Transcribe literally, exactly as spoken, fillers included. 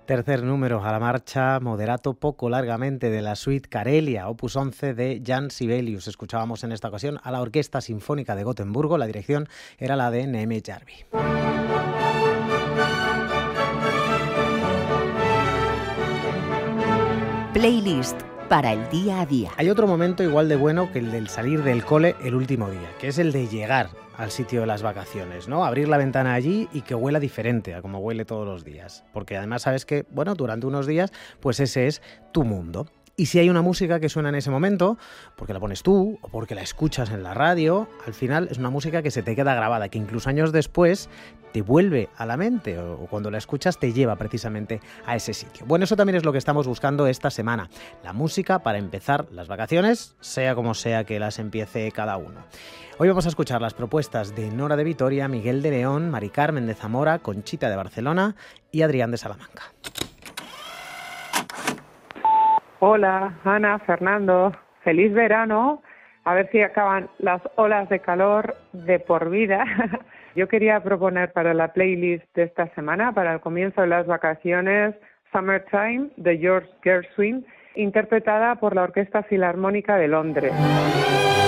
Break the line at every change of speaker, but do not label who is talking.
Tercer número a la marcha, moderato poco largamente de la suite Karelia, opus once de Jan Sibelius. Escuchábamos en esta ocasión a la Orquesta Sinfónica de Gotemburgo, la dirección era la de Neme Jarvi.
Playlist para el día a día.
Hay otro momento igual de bueno que el del salir del cole el último día, que es el de llegar al sitio de las vacaciones, ¿no? Abrir la ventana allí y que huela diferente a como huele todos los días. Porque además sabes que, bueno, durante unos días, pues ese es tu mundo. Y si hay una música que suena en ese momento, porque la pones tú o porque la escuchas en la radio, al final es una música que se te queda grabada, que incluso años después te vuelve a la mente o cuando la escuchas te lleva precisamente a ese sitio. Bueno, eso también es lo que estamos buscando esta semana. La música para empezar las vacaciones, sea como sea que las empiece cada uno. Hoy vamos a escuchar las propuestas de Nora de Vitoria, Miguel de León, Mari Carmen de Zamora, Conchita de Barcelona y Adrián de Salamanca.
Hola, Ana, Fernando, feliz verano, a ver si acaban las olas de calor de por vida. Yo quería proponer para la playlist de esta semana, para el comienzo de las vacaciones, Summertime de George Gershwin, interpretada por la Orquesta Filarmónica de Londres.